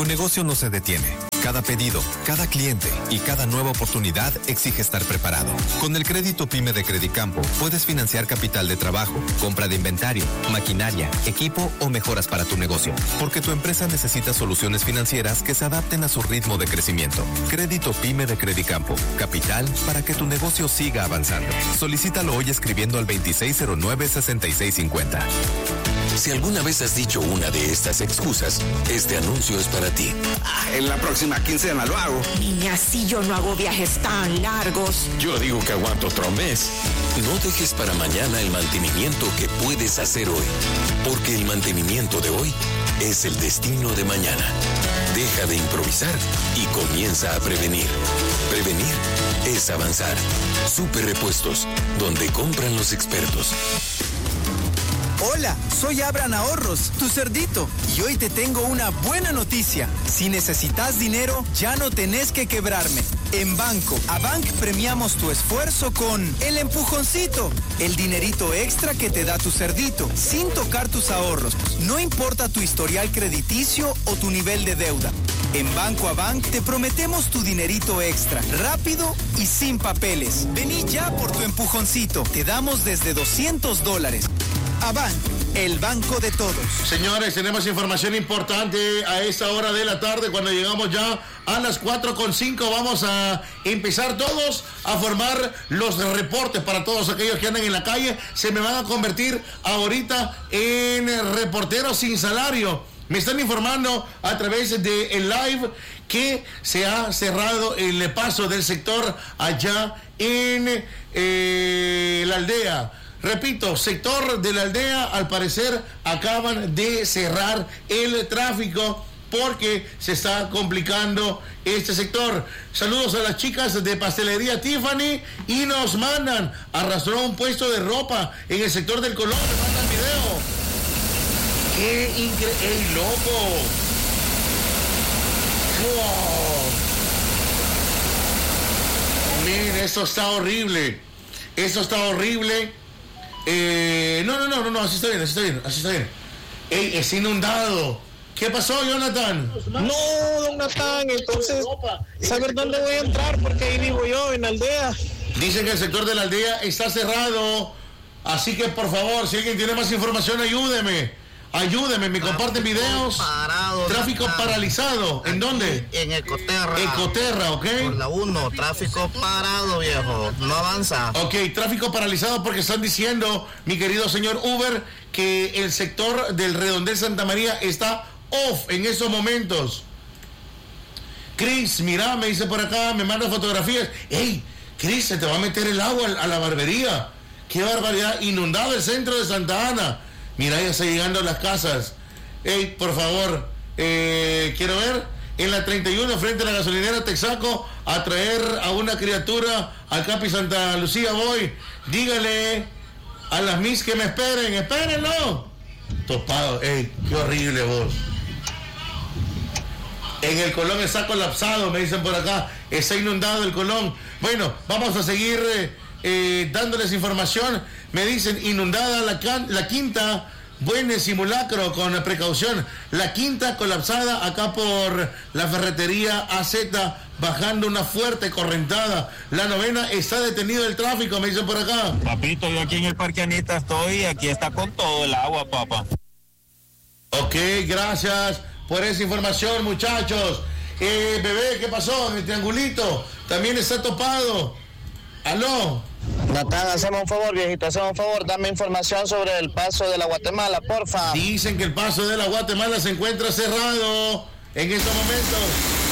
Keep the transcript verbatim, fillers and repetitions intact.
Tu negocio no se detiene. Cada pedido, cada cliente y cada nueva oportunidad exige estar preparado. Con el crédito PYME de Credicampo puedes financiar capital de trabajo, compra de inventario, maquinaria, equipo o mejoras para tu negocio. Porque tu empresa necesita soluciones financieras que se adapten a su ritmo de crecimiento. Crédito PYME de Credicampo. Capital para que tu negocio siga avanzando. Solicítalo hoy escribiendo al veintiséis cero nueve, sesenta y seis cincuenta. Si alguna vez has dicho una de estas excusas, este anuncio es para ti. Ah, en la próxima quincena lo hago. Niña, si yo no hago viajes tan largos. Yo digo que aguanto otro mes. No dejes para mañana el mantenimiento que puedes hacer hoy, porque el mantenimiento de hoy es el destino de mañana. Deja de improvisar y comienza a prevenir. Prevenir es avanzar. Super Repuestos, donde compran los expertos. Hola, soy Abran Ahorros, tu cerdito, y hoy te tengo una buena noticia. Si necesitas dinero, ya no tenés que quebrarme. En Banco Abanc premiamos tu esfuerzo con el empujoncito, el dinerito extra que te da tu cerdito, sin tocar tus ahorros. No importa tu historial crediticio o tu nivel de deuda. En Banco Abanc te prometemos tu dinerito extra, rápido y sin papeles. Vení ya por tu empujoncito, te damos desde doscientos dólares. Abanc, el banco de todos. Señores, tenemos información importante a esta hora de la tarde. Cuando llegamos ya a las cuatro con cinco, vamos a empezar todos a formar los reportes para todos aquellos que andan en la calle. Se me van a convertir ahorita en reporteros sin salario. Me están informando a través del live que se ha cerrado el paso del sector allá en eh, la aldea. Repito, sector de la aldea, al parecer acaban de cerrar el tráfico porque se está complicando este sector. Saludos a las chicas de Pastelería Tiffany y nos mandan, arrastró un puesto de ropa en el sector del Colón, me mandan video. ¡Qué increíble! ¡Ey, loco! ¡Wow! Miren, eso está horrible. Eso está horrible. Eh, no, no, no, no, no, así está bien, así está bien, así está bien. Ey, es inundado. ¿Qué pasó, Jonathan? No, don Natán, entonces, ¿saber dónde voy a entrar? Porque ahí vivo yo, en la aldea. Dicen que el sector de la aldea está cerrado. Así que, por favor, si alguien tiene más información, ayúdeme. Ayúdeme, me comparten videos. Parado, tráfico Natán. Paralizado. ¿En Aquí, dónde? En Ecoterra. Ecoterra, ¿ok? Por la uno, tráfico parado, viejo. No avanza. Ok, tráfico paralizado porque están diciendo, mi querido señor Uber, que el sector del Redondel Santa María está off en esos momentos. Chris, mira, me dice por acá, me manda fotografías. Ey, Chris, se te va a meter el agua a la barbería. Qué barbaridad, inundado el centro de Santa Ana. Mira, ya está llegando a las casas. Ey, por favor, eh, quiero ver, en la treinta y uno frente a la gasolinera Texaco, a traer a una criatura al Capi Santa Lucía voy. Dígale a las mis que me esperen, espérenlo. Topado, ey, qué horrible vos. En el Colón está colapsado, me dicen por acá, está inundado el Colón. Bueno, vamos a seguir eh, eh, dándoles información. Me dicen inundada la, can, la quinta, buen simulacro con precaución. La quinta colapsada acá por la ferretería A Z, bajando una fuerte correntada. La novena está detenido el tráfico, me dicen por acá. Papito, yo aquí en el Parque Anita estoy, aquí está con todo el agua, papá. Ok, gracias por esa información, muchachos. Eh, bebé, ¿qué pasó? En el triangulito también está topado. Aló. Natán, hacemos un favor, viejito, hacemos un favor, dame información sobre el paso de la Guatemala, porfa. Dicen que el paso de la Guatemala se encuentra cerrado en estos momentos.